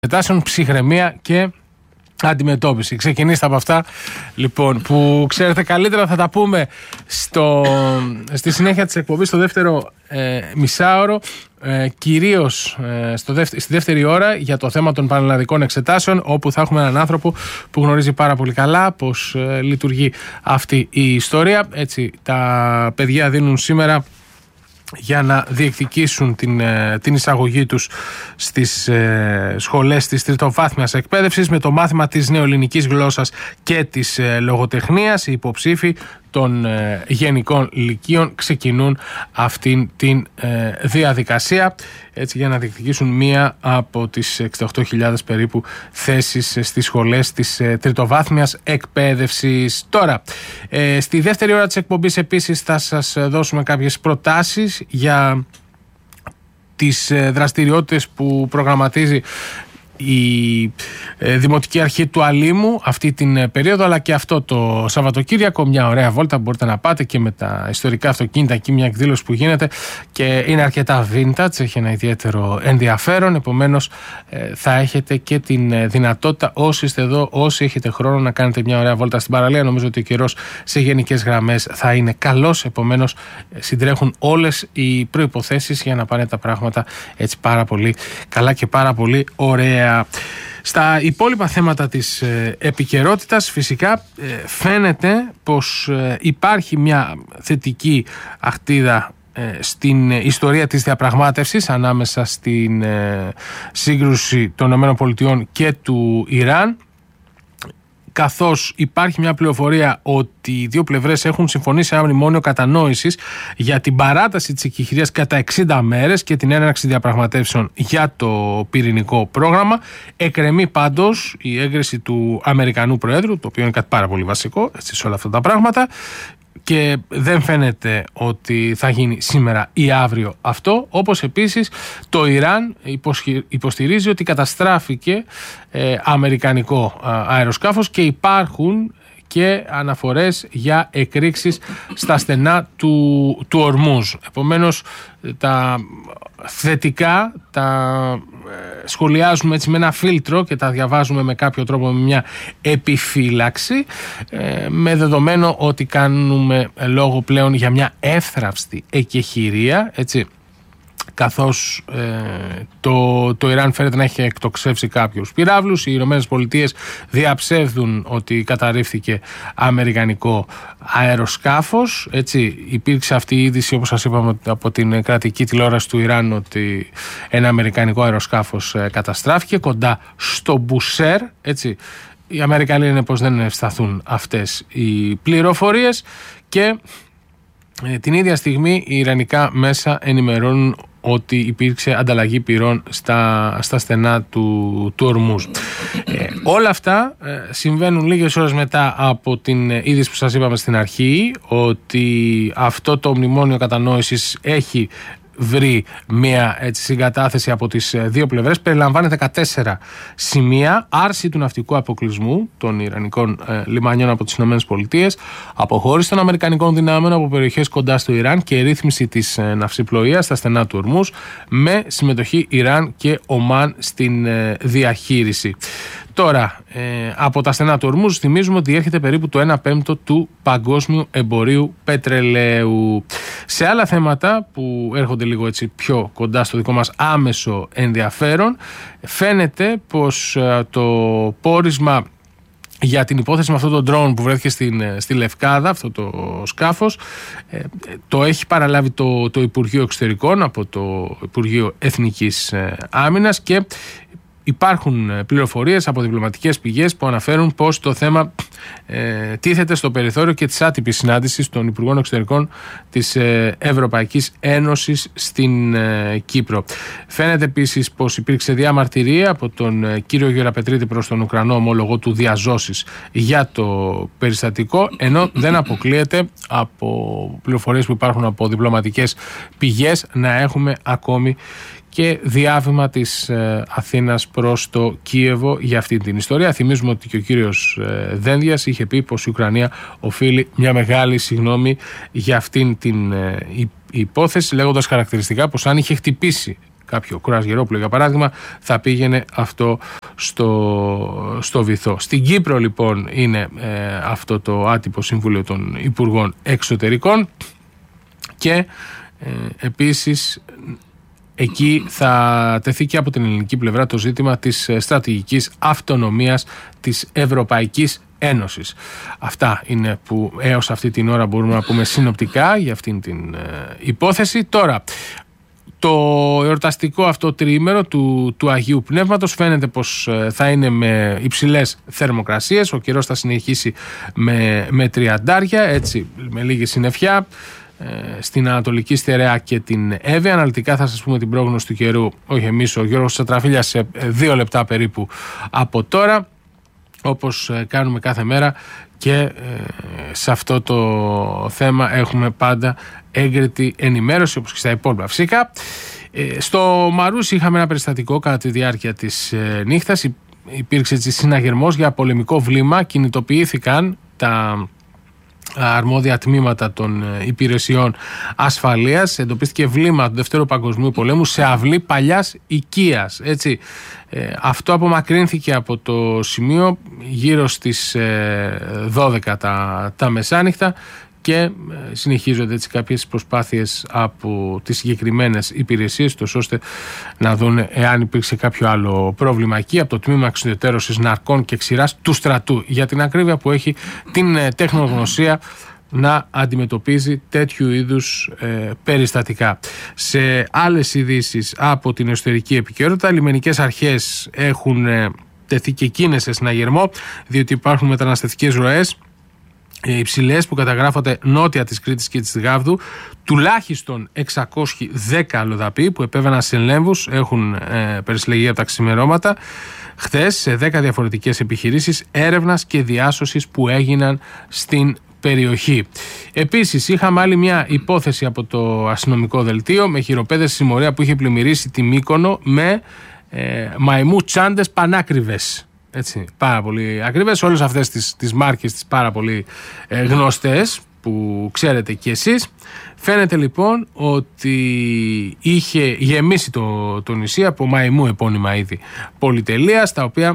εξετάσεων, ψυχραιμία και αντιμετώπιση. Ξεκινήστε από αυτά, λοιπόν, που ξέρετε καλύτερα. Θα τα πούμε στη συνέχεια της εκπομπής, στο δεύτερο μισάωρο, κυρίως στη δεύτερη ώρα, για το θέμα των πανελλαδικών εξετάσεων, όπου θα έχουμε έναν άνθρωπο που γνωρίζει πάρα πολύ καλά πώς λειτουργεί αυτή η ιστορία. Έτσι, τα παιδιά δίνουν σήμερα για να διεκδικήσουν την εισαγωγή τους στις σχολές της τριτοβάθμιας εκπαίδευσης με το μάθημα της νεοελληνικής γλώσσας και της λογοτεχνίας. Οι υποψήφοι των γενικών λυκείων ξεκινούν αυτήν την διαδικασία, έτσι, για να διεκδικήσουν μία από τις 68.000 περίπου θέσεις στις σχολές της τριτοβάθμιας εκπαίδευσης. Τώρα, στη δεύτερη ώρα της εκπομπής επίσης θα σας δώσουμε κάποιες προτάσεις για τις δραστηριότητες που προγραμματίζει η Δημοτική Αρχή του Αλήμου αυτή την περίοδο, αλλά και αυτό το Σαββατοκύριακο. Μια ωραία βόλτα μπορείτε να πάτε και με τα ιστορικά αυτοκίνητα, εκεί μια εκδήλωση που γίνεται και είναι αρκετά vintage, έχει ένα ιδιαίτερο ενδιαφέρον. Επομένως θα έχετε και την δυνατότητα, όσοι είστε εδώ, όσοι έχετε χρόνο, να κάνετε μια ωραία βόλτα στην παραλία. Νομίζω ότι ο καιρός σε γενικές γραμμές θα είναι καλός, επομένως συντρέχουν όλες οι προϋποθέσεις για να πάνε τα πράγματα έτσι πάρα πολύ καλά και πάρα πολύ ωραία. Στα υπόλοιπα θέματα της επικαιρότητας, φυσικά φαίνεται πως υπάρχει μια θετική αχτίδα στην ιστορία της διαπραγμάτευσης ανάμεσα στην σύγκρουση των ΗΠΑ και του Ιράν, καθώς υπάρχει μια πληροφορία ότι οι δύο πλευρές έχουν συμφωνήσει ένα μνημόνιο κατανόησης για την παράταση της εκεχηρίας κατά 60 μέρες και την έναρξη διαπραγματεύσεων για το πυρηνικό πρόγραμμα. Εκκρεμεί πάντως η έγκριση του Αμερικανού Προέδρου, το οποίο είναι κάτι πάρα πολύ βασικό, έτσι, σε όλα αυτά τα πράγματα, και δεν φαίνεται ότι θα γίνει σήμερα ή αύριο αυτό. Όπως επίσης το Ιράν υποστηρίζει ότι καταστράφηκε αμερικανικό αεροσκάφος και υπάρχουν και αναφορές για εκρήξεις στα στενά του Ορμούζ. Επομένως τα θετικά τα σχολιάζουμε έτσι με ένα φίλτρο και τα διαβάζουμε με κάποιο τρόπο με μια επιφύλαξη, με δεδομένο ότι κάνουμε λόγο πλέον για μια εύθραυστη εκεχηρία, έτσι, καθώς το Ιράν φαίνεται να έχει εκτοξεύσει κάποιους πυράβλους. Οι Ηνωμένες Πολιτείες διαψεύδουν ότι καταρρίφθηκε αμερικανικό αεροσκάφος. Έτσι, υπήρξε αυτή η είδηση, όπως σας είπαμε, από την κρατική τηλεόραση του Ιράν, ότι ένα αμερικανικό αεροσκάφος καταστράφηκε κοντά στο Μπουσέρ. Έτσι, οι Αμερικανοί λένε πως δεν ευσταθούν αυτές οι πληροφορίες και την ίδια στιγμή οι ιρανικά μέσα ενημερώνουν ότι υπήρξε ανταλλαγή πυρών στα στενά του Ορμούζ. Όλα αυτά συμβαίνουν λίγες ώρες μετά από την είδηση που σας είπαμε στην αρχή, ότι αυτό το μνημόνιο κατανόησης έχει βρει μια συγκατάθεση από τις δύο πλευρές. Περιλαμβάνει 14 σημεία: άρση του ναυτικού αποκλεισμού των ιρανικών λιμανιών από τις ΗΠΑ, αποχώρηση των αμερικανικών δυνάμεων από περιοχές κοντά στο Ιράν και ρύθμιση της ναυσιπλοείας στα στενά του Ορμούζ, με συμμετοχή Ιράν και Ομάν στην διαχείριση. Τώρα, από τα στενά του Ορμούζ θυμίζουμε ότι έρχεται περίπου το 1/5 του παγκόσμιου εμπορίου πετρελαίου. Σε άλλα θέματα που έρχονται λίγο έτσι πιο κοντά στο δικό μας άμεσο ενδιαφέρον, φαίνεται πως το πόρισμα για την υπόθεση με αυτό το drone που βρέθηκε στη Λευκάδα, αυτό το σκάφος, το έχει παραλάβει το Υπουργείο Εξωτερικών από το Υπουργείο Εθνικής Άμυνας και υπάρχουν πληροφορίες από διπλωματικές πηγές που αναφέρουν πως το θέμα τίθεται στο περιθώριο και της άτυπης συνάντησης των Υπουργών Εξωτερικών της Ευρωπαϊκής Ένωσης στην Κύπρο. Φαίνεται επίσης πως υπήρξε διαμαρτυρία από τον κύριο Γεραπετρίτη προς τον Ουκρανό ομόλογο του διαζώσεις για το περιστατικό, ενώ δεν αποκλείεται από πληροφορίες που υπάρχουν από διπλωματικές πηγές να έχουμε ακόμη και διάβημα της Αθήνας προς το Κίεβο για αυτή την ιστορία. Θυμίζουμε ότι και ο κύριος Δένδιας είχε πει πως η Ουκρανία οφείλει μια μεγάλη συγγνώμη για αυτήν την υπόθεση, λέγοντας χαρακτηριστικά πως αν είχε χτυπήσει κάποιο κρουαζιερόπλοιο για παράδειγμα, θα πήγαινε αυτό στο βυθό. Στην Κύπρο λοιπόν είναι αυτό το άτυπο Συμβούλιο των Υπουργών Εξωτερικών και επίσης εκεί θα τεθεί και από την ελληνική πλευρά το ζήτημα της στρατηγικής αυτονομίας της Ευρωπαϊκής Ένωσης. Αυτά είναι που έως αυτή την ώρα μπορούμε να πούμε συνοπτικά για αυτήν την υπόθεση. Τώρα, το εορταστικό αυτό τριήμερο του Αγίου Πνεύματος φαίνεται πως θα είναι με υψηλές θερμοκρασίες. Ο καιρός θα συνεχίσει με τριαντάρια, έτσι με λίγη συννεφιά στην Ανατολική Στερεά και την Εύβοια. Αναλυτικά θα σας πούμε την πρόγνωση του καιρού, όχι εμείς, ο Γιώργος Τσατραφίλιας, σε 2 λεπτά περίπου από τώρα, όπως κάνουμε κάθε μέρα, και σε αυτό το θέμα έχουμε πάντα έγκριτη ενημέρωση, όπως και στα υπόλοιπα φυσικά. Στο Μαρούσι είχαμε ένα περιστατικό κατά τη διάρκεια της νύχτας. Υπήρξε έτσι συναγερμός για πολεμικό βλήμα. Κινητοποιήθηκαν τα αρμόδια τμήματα των υπηρεσιών ασφαλείας. Εντοπίστηκε βλήμα του Δευτέρου Παγκοσμίου Πολέμου σε αυλή παλιάς οικίας. Έτσι. Αυτό απομακρύνθηκε από το σημείο γύρω στις 12 τα μεσάνυχτα και συνεχίζονται έτσι κάποιες προσπάθειες από τις συγκεκριμένες υπηρεσίες τους ώστε να δουν εάν υπήρξε κάποιο άλλο πρόβλημα εκεί από το τμήμα εξουδετερώσης ναρκών και ξηράς του στρατού, για την ακρίβεια, που έχει την τεχνογνωσία να αντιμετωπίζει τέτοιου είδους περιστατικά. Σε άλλες ειδήσεις από την εσωτερική επικαιρότητα, λιμενικές αρχές έχουν τεθεί και εκείνες σε συναγερμό, διότι υπάρχουν μεταναστευτικές ροές υψηλές που καταγράφονται νότια της Κρήτης και της Γάβδου. Τουλάχιστον 610 αλλοδαποί που επέβαιναν σε Λέμβους έχουν περισλεγεί από τα ξημερώματα χθες σε 10 διαφορετικές επιχειρήσεις έρευνας και διάσωσης που έγιναν στην περιοχή. Επίσης είχαμε άλλη μια υπόθεση από το αστυνομικό δελτίο με χειροπέδες συμμορία που είχε πλημμυρίσει τη Μύκονο με μαϊμού τσάντες πανάκριβες. Έτσι, πάρα πολύ ακριβές, όλες αυτές τις μάρκες, τις πάρα πολύ γνωστές που ξέρετε κι εσείς. Φαίνεται λοιπόν ότι είχε γεμίσει το νησί από μαϊμού επώνυμα είδη πολυτελείας, τα οποία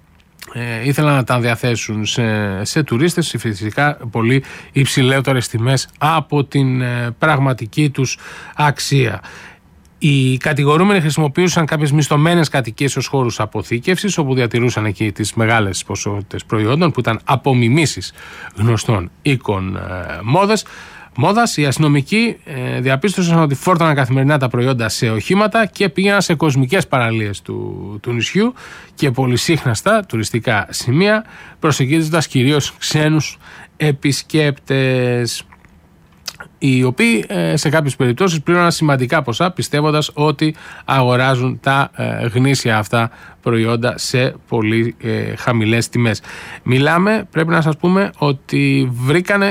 ήθελαν να τα διαθέσουν σε τουρίστες σε φυσικά πολύ υψηλότερες τιμές από την πραγματική τους αξία. Οι κατηγορούμενοι χρησιμοποιούσαν κάποιες μισθωμένες κατοικίες ως χώρους αποθήκευσης, όπου διατηρούσαν εκεί τις μεγάλες ποσότητες προϊόντων που ήταν απομιμήσεις γνωστών οίκων μόδας. Οι αστυνομικοί διαπίστωσαν ότι φόρτωναν καθημερινά τα προϊόντα σε οχήματα και πήγαιναν σε κοσμικές παραλίες του νησιού και πολυσύχναστα τουριστικά σημεία, προσεγγίζοντας κυρίως ξένους επισκέπτες, οι οποίοι σε κάποιες περιπτώσεις πλήρωναν σημαντικά ποσά πιστεύοντας ότι αγοράζουν τα γνήσια αυτά προϊόντα σε πολύ χαμηλές τιμές. Πρέπει να σας πούμε ότι βρήκανε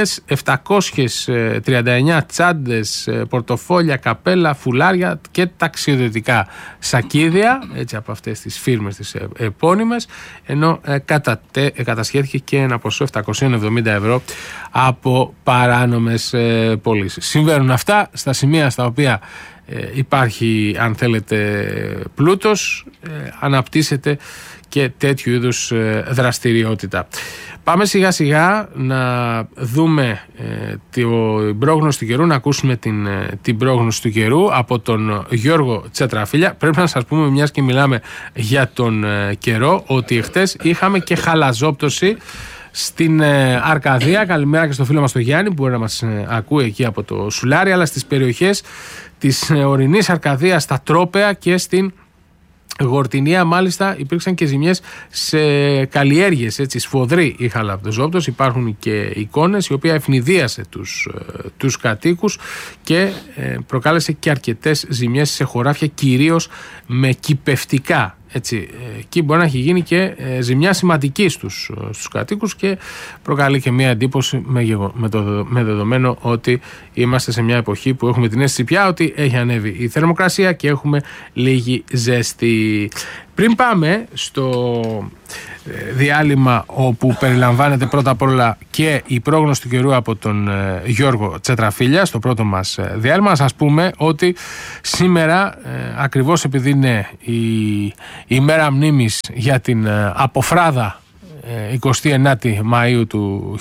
1.739 τσάντες, πορτοφόλια, καπέλα, φουλάρια και ταξιδιωτικά σακίδια, έτσι, από αυτές τις φίρμες τις επώνυμες, ενώ κατασχέθηκε και ένα ποσό 770 ευρώ από παράνομες πωλήσεις. Συμβαίνουν αυτά στα σημεία στα οποία υπάρχει, αν θέλετε, πλούτος, αναπτύσσεται και τέτοιου είδους δραστηριότητα. Πάμε σιγά σιγά να δούμε την πρόγνωση του καιρού, να ακούσουμε την πρόγνωση του καιρού από τον Γιώργο Τσατραφίλια. Πρέπει να σας πούμε, μιας και μιλάμε για τον καιρό, ότι χτες είχαμε και χαλαζόπτωση στην Αρκαδία. Καλημέρα και στο φίλο μας τον Γιάννη που μπορεί να μας ακούει εκεί από το Σουλάρι, αλλά στις περιοχές της ορεινής Αρκαδίας, στα Τρόπαια και στην Γορτινία μάλιστα υπήρξαν και ζημιές σε καλλιέργειες, έτσι, σφοδρή η χαλαζόπτωση. Υπάρχουν και εικόνες, η οποία ευνηδίασε τους κατοίκους και προκάλεσε και αρκετές ζημιές σε χωράφια, κυρίως με κυπευτικά. Έτσι, εκεί μπορεί να έχει γίνει και ζημιά σημαντική στους κατοίκους και προκαλεί και μια εντύπωση με δεδομένο ότι είμαστε σε μια εποχή που έχουμε την αίσθηση πια ότι έχει ανέβει η θερμοκρασία και έχουμε λίγη ζέστη. Πριν πάμε διάλειμμα όπου περιλαμβάνεται πρώτα απ' όλα και η πρόγνωση του καιρού από τον Γιώργο Τσετραφίλια στο πρώτο μας διάλειμμα. Να σας πούμε ότι σήμερα, ακριβώς επειδή είναι η μέρα μνήμης για την αποφράδα 29η Μαΐου του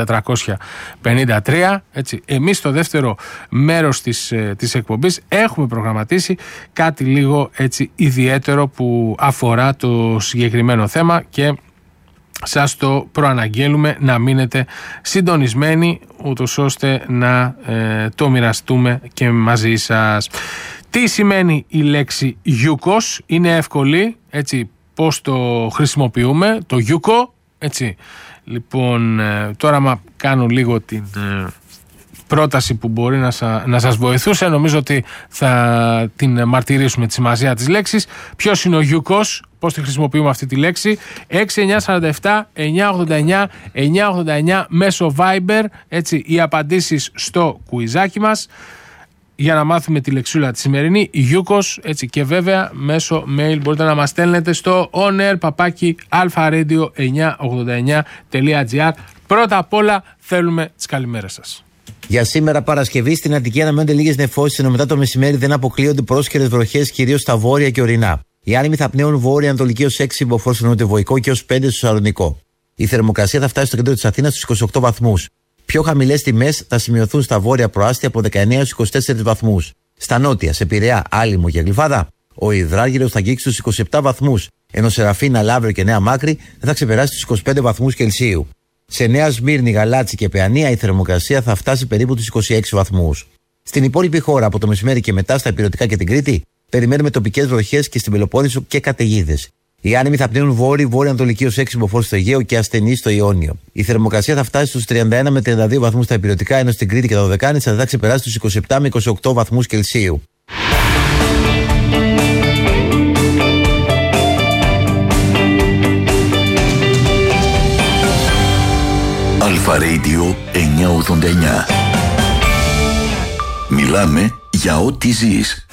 1453, έτσι, εμείς στο δεύτερο μέρος της εκπομπής έχουμε προγραμματίσει κάτι λίγο έτσι ιδιαίτερο που αφορά το συγκεκριμένο θέμα και σας το προαναγγέλουμε να μείνετε συντονισμένοι ούτως ώστε να το μοιραστούμε και μαζί σας. Τι σημαίνει η λέξη γιούκος? Είναι εύκολη, έτσι, πώς το χρησιμοποιούμε, το γιούκο, έτσι. Λοιπόν, τώρα κάνω λίγο την πρόταση που μπορεί να σας βοηθούσε. Νομίζω ότι θα την μαρτυρήσουμε τη σημασία της λέξης. Ποιος είναι ο γιούκος, πώς τη χρησιμοποιούμε αυτή τη λέξη? 6947 989 989 μέσω Viber, έτσι, οι απαντήσεις στο κουιζάκι μας για να μάθουμε τη λεξούλα τη σημερινή, γιούκος, έτσι, και βέβαια μέσω mail μπορείτε να μας στέλνετε στο onair@alpha-radio989.gr. Πρώτα απ' όλα θέλουμε τις καλημέρες σας. Για σήμερα Παρασκευή στην Αττική αναμένονται λίγες νεφώσεις, ενώ μετά το μεσημέρι δεν αποκλείονται πρόσκαιρες βροχές κυρίως στα βόρεια και ορεινά. Οι άνεμοι θα πνέουν βόρεια-ανατολική ως 6 μποφόρ στο νοτιοβοϊκό και ως 5 στο Σαλονικό. Η θερμοκρασία θα φτάσει στο κέντρο της Αθήνας στους 28 βαθμούς. Πιο χαμηλές τιμές θα σημειωθούν στα βόρεια προάστια από 19 έως 24 βαθμούς. Στα νότια, σε Πειραιά, Άλυμο και Γλυφάδα, ο υδράργυρος θα αγγίξει τους 27 βαθμούς, ενώ Σεραφίνα, Λαύριο και Νέα Μάκρη δεν θα ξεπεράσει τους 25 βαθμούς Κελσίου. Σε Νέα Σμύρνη, Γαλάτσι και Παιανία η θερμοκρασία θα φτάσει περίπου τους 26 βαθμούς. Στην υπόλοιπη χώρα, από το μεσημέρι και μετά, στα Ηπειρωτικά και την Κρήτη, περιμένουμε τοπικές βροχές και στην Πελοπόννησο και καταιγίδες. Οι άνεμοι θα πνέουν βόρεια-ανατολική ως 6 μποφόρ στο Αιγαίο και ασθενή στο Ιόνιο. Η θερμοκρασία θα φτάσει στους 31 με 32 βαθμούς στα Ηπειρωτικά, ενώ στην Κρήτη και τα Δωδεκάνησα θα ξεπεράσει τους 27 με 28 βαθμούς Κελσίου. Αλφα Radio 989. Μιλάμε για ό,τι ζεις.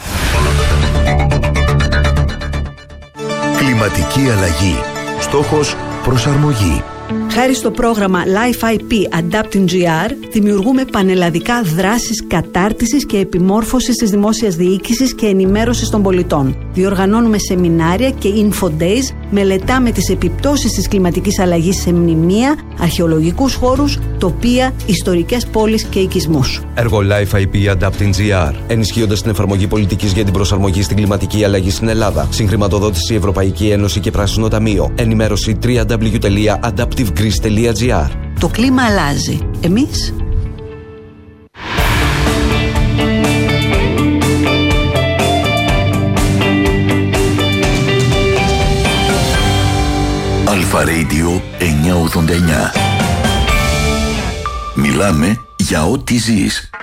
Κλιματική αλλαγή. Στόχος προσαρμογή. Χάρη στο πρόγραμμα Life IP Adapting GR δημιουργούμε πανελλαδικά δράσεις κατάρτισης και επιμόρφωσης της δημόσιας διοίκησης και ενημέρωσης των πολιτών. Διοργανώνουμε σεμινάρια και info days, μελετάμε τις επιπτώσεις της κλιματικής αλλαγής σε μνημεία, αρχαιολογικούς χώρους, τοπία, ιστορικές πόλεις και οικισμούς. Έργο Life IP Adapting GR, ενισχύοντας την εφαρμογή πολιτικής για την προσαρμογή στην κλιματική αλλαγή στην Ελλάδα. Συγχρηματοδότηση Ευρωπαϊκή Ένωση και Πράσινο Ταμείο. Ενημέρωση www.adaptivegreece.gr. Το κλίμα αλλάζει. Εμείς Αλφα Radio 989. Μιλάμε για ό,τι ζεις.